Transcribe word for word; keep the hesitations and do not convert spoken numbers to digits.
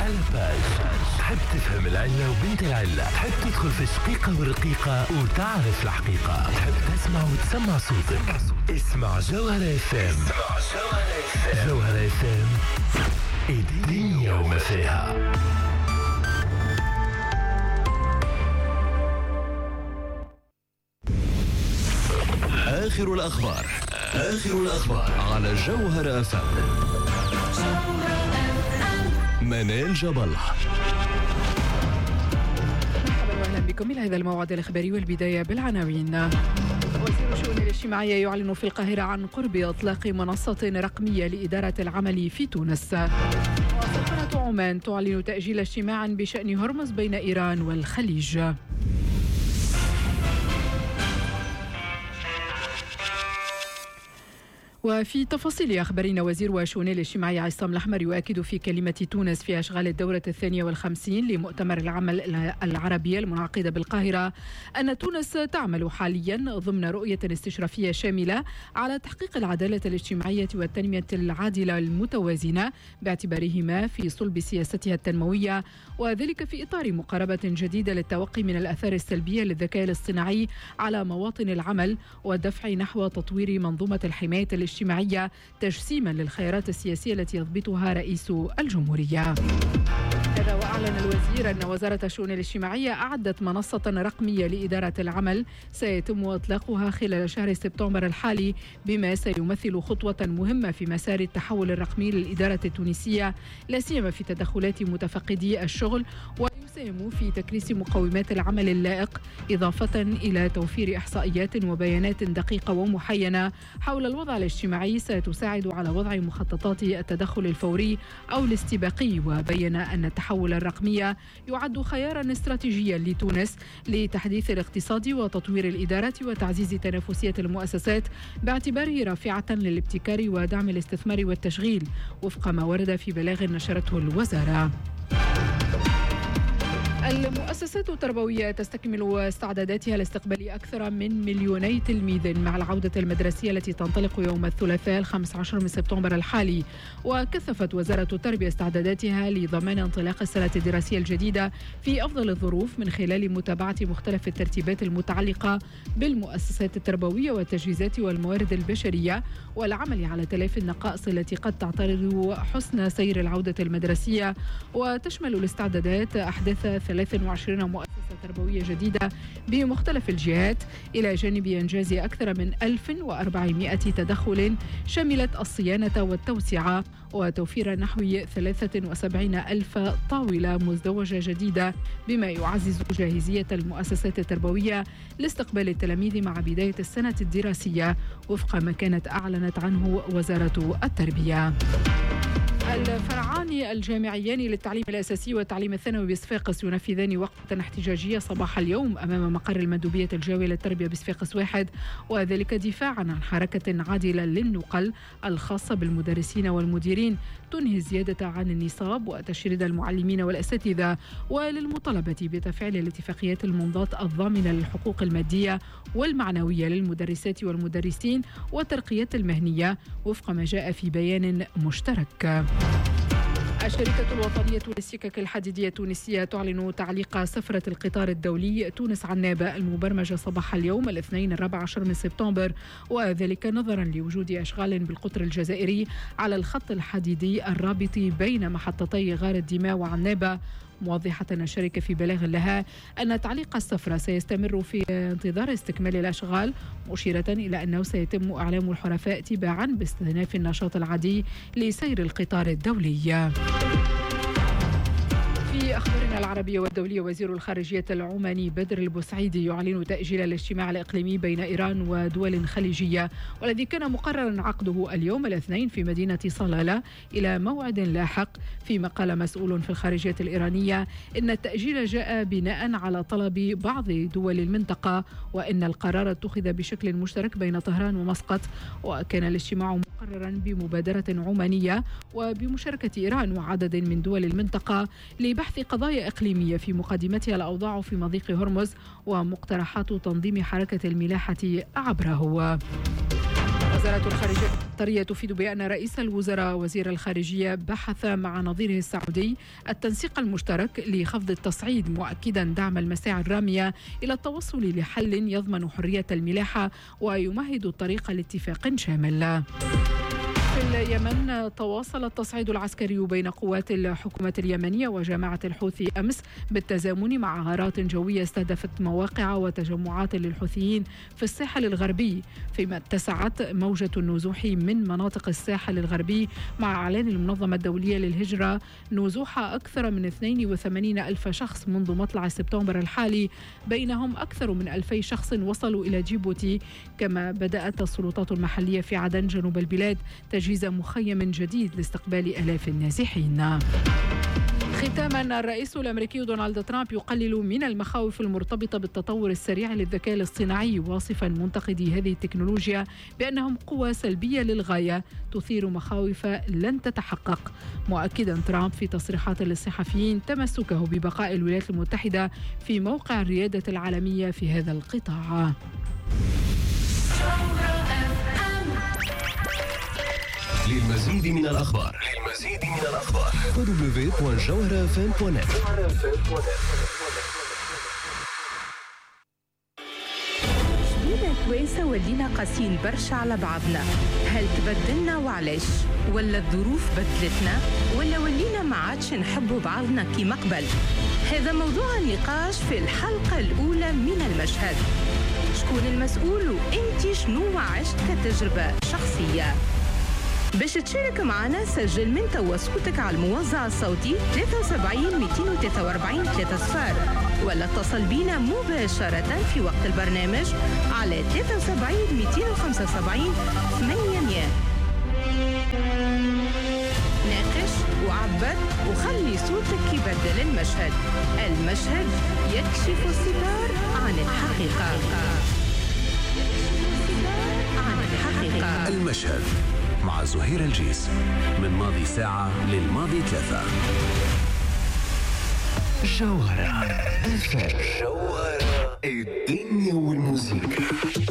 ألاباج. تحب تفهم العلة وبنت العلة، تحب تدخل في الشقيقة والرقيقة وتعرف الحقيقة، تحب تسمع وتسمع صوتك. اسمع جوهرة اف ام. جوهرة اف ام، الدنيا وما فيها. آخر الأخبار آخر الأخبار على جوهرة اف ام. منال جبل. مرحبا واهلا بكم الى هذا الموعد الاخباري، والبدايه بالعناوين. وزير الشؤون الاجتماعيه يعلن في القاهره عن قرب اطلاق منصه رقميه لاداره العمل في تونس. وسلطنه عمان تعلن تاجيل اجتماع بشان هرمز بين ايران والخليج. وفي تفاصيل أخبارنا، وزير الشؤون الاجتماعية عصام الأحمر يؤكد في كلمة تونس في أشغال الدورة الثانية والخمسين لمؤتمر العمل العربي المنعقد بالقاهرة أن تونس تعمل حاليا ضمن رؤية استشرافية شاملة على تحقيق العدالة الاجتماعية والتنمية العادلة المتوازنة باعتبارهما في صلب سياستها التنموية، وذلك في إطار مقاربة جديدة للتوقي من الآثار السلبية للذكاء الاصطناعي على مواطن العمل والدفع نحو تطوير منظومة الحماية الاجتماعية تجسيما للخيارات السياسية التي يضبطها رئيس الجمهورية. هذا وأعلن الوزير أن وزارة الشؤون الاجتماعية أعدت منصة رقمية لإدارة العمل سيتم إطلاقها خلال شهر سبتمبر الحالي، بما سيمثل خطوة مهمة في مسار التحول الرقمي للإدارة التونسية، لا سيما في تدخلات متفقدي الشغل، ويساهم في تكريس مقومات العمل اللائق، إضافة إلى توفير إحصائيات وبيانات دقيقة ومحينة حول الوضع الاجتماعي ستساعد على وضع مخططات التدخل الفوري أو الاستباقي. وبين أن التحول الرقمي يعد خيارا استراتيجيا لتونس لتحديث الاقتصاد وتطوير الإدارة وتعزيز تنافسية المؤسسات باعتباره رافعة للابتكار ودعم الاستثمار والتشغيل، وفق ما ورد في بلاغ نشرته الوزارة. المؤسسات التربوية تستكمل استعداداتها لاستقبال أكثر من مليوني تلميذ مع العودة المدرسية التي تنطلق يوم الثلاثاء الخامس عشر من سبتمبر الحالي. وكثفت وزارة التربية استعداداتها لضمان انطلاق السنة الدراسية الجديدة في أفضل الظروف من خلال متابعة مختلف الترتيبات المتعلقة بالمؤسسات التربوية والتجهيزات والموارد البشرية، والعمل على تلافي النقائص التي قد تعترض حسن سير العودة المدرسية. وتشمل الاستعدادات أحداث ثلاث وعشرين مؤسسة تربوية جديدة بمختلف الجهات، إلى جانب إنجاز أكثر من ألف وأربعمائة تدخل شملت الصيانة والتوسعة، وتوفير نحو ثلاثة وسبعين ألف طاولة مزدوجة جديدة، بما يعزز جاهزية المؤسسات التربوية لاستقبال التلاميذ مع بداية السنة الدراسية، وفق ما كانت أعلنت عنه وزارة التربية. الفرعان الجامعيان للتعليم الأساسي والتعليم الثانوي بصفاقس ينفذان وقفة احتجاجية صباح اليوم أمام مقر المندوبية الجوية للتربية بصفاقس واحد، وذلك دفاعا عن حركة عادلة للنقل الخاصة بالمدرسين والمديرين تنهي الزيادة عن النصاب وتشريد المعلمين والأساتذة، وللمطالبة بتفعيل الاتفاقيات الممضاة الضامنة للحقوق المادية والمعنوية للمدرسات والمدرسين والترقيات المهنية، وفق ما جاء في بيان مشترك. الشركة الوطنية للسكك الحديدية التونسية تعلن تعليق سفرة القطار الدولي تونس عنابة المبرمجة صباح اليوم الاثنين الرابع عشر من سبتمبر، وذلك نظرا لوجود أشغال بالقطر الجزائري على الخط الحديدي الرابط بين محطتي غار الدماء وعنابة، موضحة الشركة في بلاغ لها أن تعليق السفرة سيستمر في انتظار استكمال الأشغال، مشيرة إلى أنه سيتم إعلام الحرفاء تباعا باستئناف النشاط العادي لسير القطار الدولي. في أخبارنا العربية والدولية، وزير الخارجية العماني بدر البوسعيدي يعلن تأجيل الاجتماع الإقليمي بين إيران ودول خليجية، والذي كان مقررا عقده اليوم الاثنين في مدينة صلالة إلى موعد لاحق. فيما قال مسؤول في الخارجية الإيرانية إن التأجيل جاء بناء على طلب بعض دول المنطقة، وإن القرار اتخذ بشكل مشترك بين طهران ومسقط، وكان الاجتماع مقررا بمبادرة عمانية وبمشاركة إيران وعدد من دول المنطقة لبحث قضايا إقليمية في مقدمتها الأوضاع في مضيق هرمز ومقترحات تنظيم حركة الملاحة عبره. وزارة الخارجية القطرية تفيد بأن رئيس الوزراء وزير الخارجية بحث مع نظيره السعودي التنسيق المشترك لخفض التصعيد، مؤكدا دعم المساعي الرامية إلى التوصل لحل يضمن حرية الملاحة ويمهد الطريق لاتفاق شامل. في اليمن تواصل التصعيد العسكري بين قوات الحكومة اليمنية وجماعة الحوثي أمس بالتزامن مع غارات جوية استهدفت مواقع وتجمعات للحوثيين في الساحل الغربي، فيما اتسعت موجة النزوح من مناطق الساحل الغربي مع إعلان المنظمة الدولية للهجرة نزوح أكثر من اثنين وثمانين ألف شخص منذ مطلع سبتمبر الحالي، بينهم أكثر من ألفي شخص وصلوا إلى جيبوتي. كما بدأت السلطات المحلية في عدن جنوب البلاد تجهيز مخيم جديد لاستقبال آلاف النازحين. ختاما، الرئيس الأمريكي دونالد ترامب يقلل من المخاوف المرتبطة بالتطور السريع للذكاء الاصطناعي، واصفا منتقدي هذه التكنولوجيا بأنهم قوى سلبية للغاية تثير مخاوف لن تتحقق، مؤكدا ترامب في تصريحات للصحفيين تمسكه ببقاء الولايات المتحدة في موقع الريادة العالمية في هذا القطاع. للمزيد من الأخبار للمزيد من الأخبار دبليو دوت جوهرة اف ام دوت نت. شبينا توانسة ولينا قاسيين برشا على بعضنا، هل تبدلنا وعلاش؟ ولا الظروف بدلتنا؟ ولا ولينا ما عادش نحبوا بعضنا كيما قبل؟ هذا موضوع النقاش في الحلقة الأولى من المشهد. شكون المسؤول وانتي شنو عشت كتجربة شخصية؟ باش تشارك معنا سجل من توا صوتك على الموزع الصوتي ثلاثة وسبعين مئتين وثلاثة وأربعين ثلاثة صفار، ولا اتصل بينا مباشرة في وقت البرنامج على ثلاثة وسبعين مئتين وخمسة وسبعين ثمانمئة. ناقش وعبر وخلي صوتك يبدل المشهد. المشهد يكشف الستار عن الحقيقة. عن الحقيقة. المشهد مع زهير الجيس، من ماضي ساعة للماضي ثلاثة. جوهرة جوهرة الدنيا والموسيقى.